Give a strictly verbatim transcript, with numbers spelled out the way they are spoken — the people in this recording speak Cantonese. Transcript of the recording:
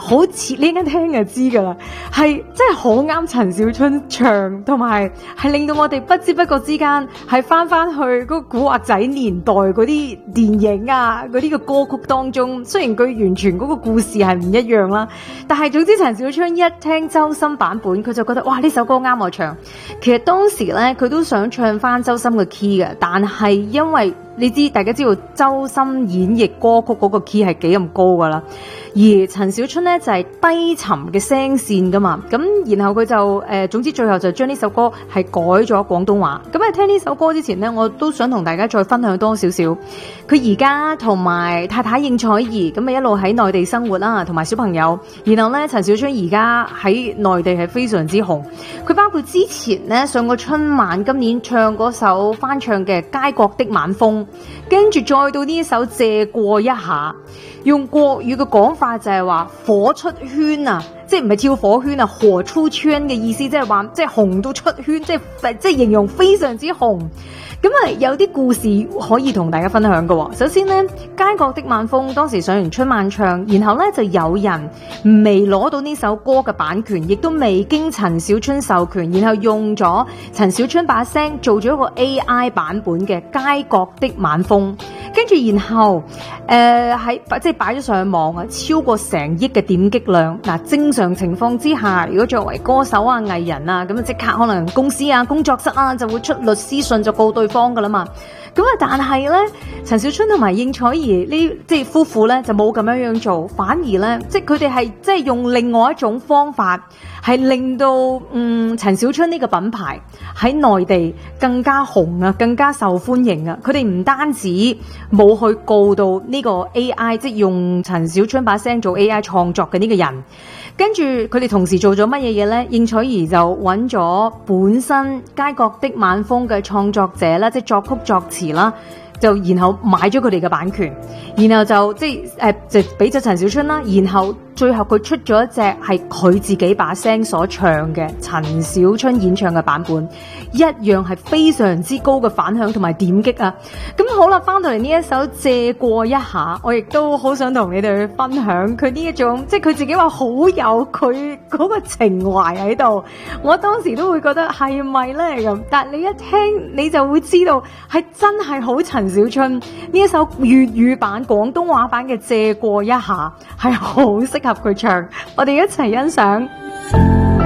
好似你一陣聽就知噶啦，係真係好啱陳小春唱，同埋係令到我哋不知不覺之間係翻翻去嗰個古惑仔年代嗰啲電影啊，嗰啲嘅歌曲當中。雖然佢完全嗰個故事係唔一樣啦，但係總之陳小春一聽周深版本，佢就覺得哇，呢首歌啱我唱。其實當時咧佢都想唱翻周深嘅 key 嘅，但係因為你知大家知道周深演繹歌曲嗰個 key 係幾咁高噶啦，而陳小春咧就係、是、低沉嘅聲線噶嘛，咁然後佢就誒、呃、總之最後就將呢首歌係改咗廣東話。咁喺聽呢首歌之前咧，我都想同大家再分享多少少。佢而家同埋太太應采兒咁啊一路喺內地生活啦，同埋小朋友。然後咧陳小春而家喺內地係非常之紅，佢包括之前咧上過春晚，今年唱嗰首翻唱嘅《街角的晚風》。跟住再到呢一首借過一下，用國語嘅講法就係話火出圈啊，即係唔係跳火圈啊，火出圈嘅意思，即係話即係紅到出圈，即係即係形容非常之紅。咁啊有啲故事可以同大家分享嘅。首先呢，街角的晚風當時上完春晚唱，然後呢就有人未攞到呢首歌嘅版權，亦都未經陳小春授權，然後用咗陳小春把聲做咗一個 A I 版本嘅街角的晚風，跟住然後誒喺、呃、即係擺咗上網啊，超過成億嘅點擊量。嗱，正常情況之下，如果作為歌手啊藝人啊，咁啊即刻可能公司啊工作室啊就會出律師信就告對方噶啦嘛。咁啊，但係咧，陳小春同埋應采兒呢即係夫婦咧就冇咁樣樣做，反而咧即係佢哋係即係用另外一種方法，係令到嗯陳小春呢個品牌喺內地更加紅啊，更加受歡迎啊。佢哋唔單止冇去告到呢個 A I， 即係用陳小春把聲做 A I 創作嘅呢個人。跟住佢哋同時做咗乜嘢嘢咧？應采兒就揾咗本身街角的晚風嘅創作者啦，即係作曲作詞啦，就然後買咗佢哋嘅版權，然後就即係誒、呃、就俾咗陳小春啦，然後最後佢出咗一隻係佢自己把聲所唱嘅陳小春演唱嘅版本，一樣係非常之高嘅反響同埋點擊啊！咁好啦，翻到嚟呢一首借過一下，我亦都好想同你哋去分享佢呢一種，即係佢自己話好有佢嗰個情懷喺度。我當時都會覺得係咪咧咁，但係你一聽你就會知道係真係好陳小春呢一首粵語版、廣東話版嘅借過一下係好適合佢唱，我哋一齊欣賞。